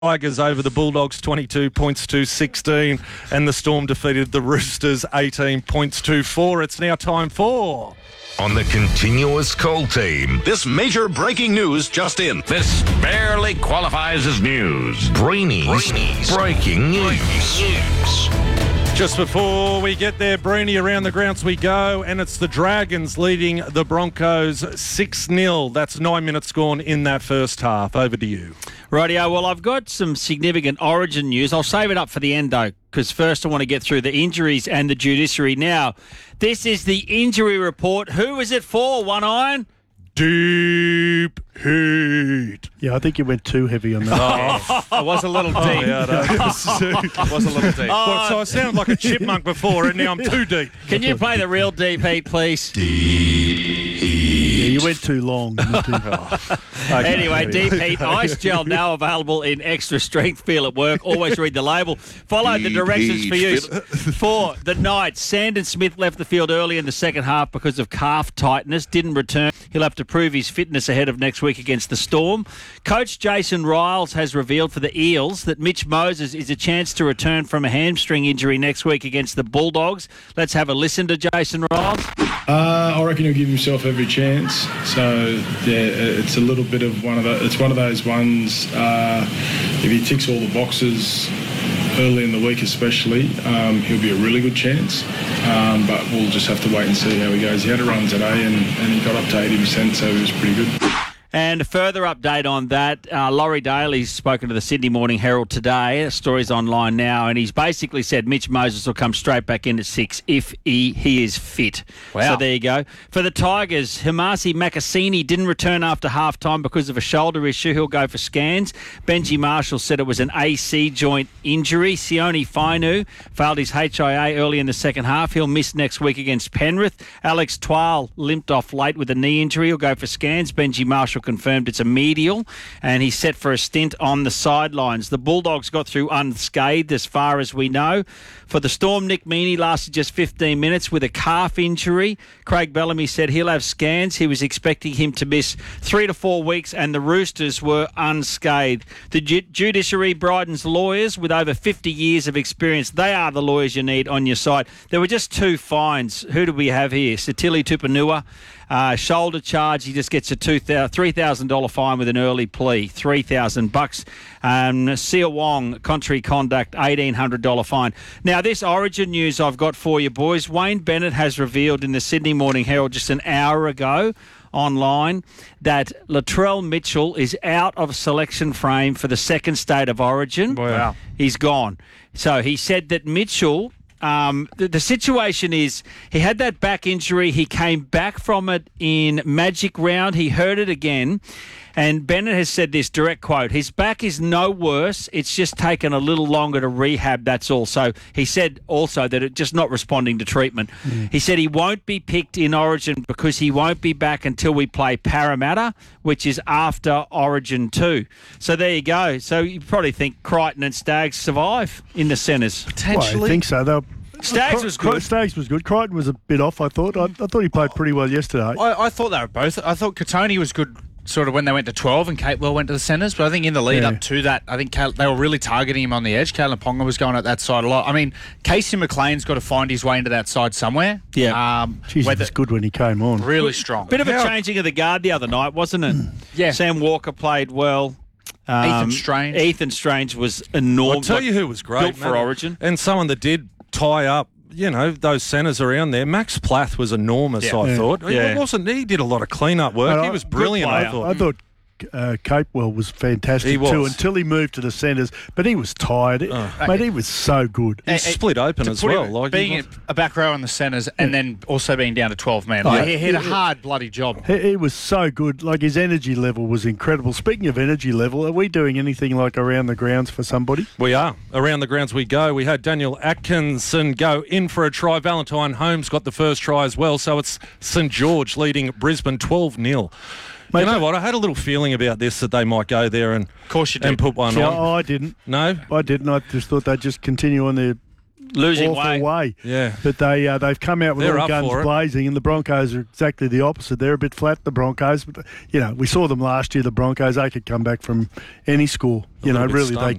Tigers over the Bulldogs 22 points to 16, and the Storm defeated the Roosters 18 points to 4. It's now time for... On the continuous call team, This major breaking news just in. this barely qualifies as news. Breeny's breaking news. Just before we get there, Breenie, around the grounds we go, and it's the Dragons leading the Broncos 6-0. That's 9 minutes gone in that first half. Over to you. Rightio, well, I've got some significant Origin news. I'll save it up for the end, though, because first I want to get through the injuries and the judiciary. Now, this is the injury report. Who is it for, One Iron? Deep heat. Yeah, I think you went too heavy on that. It was a little deep. It was a little deep. Well, so I sounded like a chipmunk before, and now I'm too deep. Can you play the real deep heat, please? Yeah, you went too long. Anyway, Deep Heat Ice Gel now available in extra strength. Feel at work. Always read the label. Follow the directions for use. For the Knights, Sandon Smith left the field early in the second half because of calf tightness. Didn't return. He'll have to prove his fitness ahead of next week against the Storm. Coach Jason Riles has revealed for the Eels that Mitch Moses is a chance to return from a hamstring injury next week against the Bulldogs. Let's have a listen to Jason Riles. I reckon he'll give himself every chance. So yeah, it's a little bit of one of those ones. If he ticks all the boxes early in the week, especially, he'll be a really good chance. But we'll just have to wait and see how he goes. He had a run today and he got up to 80%, so he was pretty good. And a further update on that, Laurie Daly's spoken to the Sydney Morning Herald today. The story's online now, and he's basically said Mitch Moses will come straight back in at 6 if he is fit. Wow. So there you go. For the Tigers, Himasi Makasini didn't return after half-time because of a shoulder issue. He'll go for scans. Benji Marshall said it was an AC joint injury. Sione Fainu failed his HIA early in the second half. He'll miss next week against Penrith. Alex Twal limped off late with a knee injury. He'll go for scans. Benji Marshall confirmed it's a medial, and he's set for a stint on the sidelines. The Bulldogs got through unscathed as far as we know. For the Storm, Nick Meaney lasted just 15 minutes with a calf injury. Craig Bellamy said he'll have scans. He was expecting him to miss 3 to 4 weeks, and the Roosters were unscathed. The judiciary, Bryden's lawyers with over 50 years of experience, they are the lawyers you need on your side. There were just 2 fines. Who do we have here? Satili Tupanua. Shoulder charge, he just gets a $3,000 fine with an early plea, $3,000. Sia Wong, contrary conduct, $1,800 fine. Now, this Origin news I've got for you, boys. Wayne Bennett has revealed in the Sydney Morning Herald just an hour ago online that Latrell Mitchell is out of selection frame for the second state of Origin. Wow. He's gone. So he said that Mitchell... the situation is he had that back injury. He came back from it in Magic Round. He hurt it again. And Bennett has said this, direct quote, his back is no worse. It's just taken a little longer to rehab, that's all. So he said also that it's just not responding to treatment. He said he won't be picked in Origin because he won't be back until we play Parramatta, which is after Origin 2. So there you go. So you probably think Crichton and Staggs survive in the centres. Well, I think so. Staggs was good. Staggs was good. Crichton was a bit off, I thought. I thought he played pretty well yesterday. I thought they were both. I thought Katoni was good sort of when they went to 12 and Capewell went to the centres, but I think in the lead up to that, I think they were really targeting him on the edge. Kalen Ponga was going at that side a lot. I mean, Casey McLean's got to find his way into that side somewhere. Yeah. Jeez, it was good when he came on. Really strong. Bit of a changing of the guard the other night, wasn't it? Yeah. Sam Walker played well. Ethan Strange. Ethan Strange was enormous. I'll tell you who was great, built for Origin. And someone that did tie up, those centres around there. Max Plath was enormous, I thought. Yeah. He did a lot of clean-up work. He was brilliant, I thought. I thought Capewell was fantastic too until he moved to the centres, but he was tired. Mate, he was so good. He split open as well. Being a back row in the centres and then also being down to 12 men. He had a hard bloody job. He was so good. Like, his energy level was incredible. Speaking of energy level, are we doing anything like around the grounds for somebody? We are. Around the grounds we go. We had Daniel Atkinson go in for a try. Valentine Holmes got the first try as well, so it's St George leading Brisbane 12-0. Mate, you know what? I had a little feeling about this that they might go there and, of course you did. and put one on. I didn't. No? I didn't. I just thought they'd just continue on their Losing awful way. Yeah. But they've come out with They're all up guns for it. blazing, and the Broncos are exactly the opposite. They're a bit flat, the Broncos. But, we saw them last year, the Broncos. They could come back from any score. little bit Really, they stunned.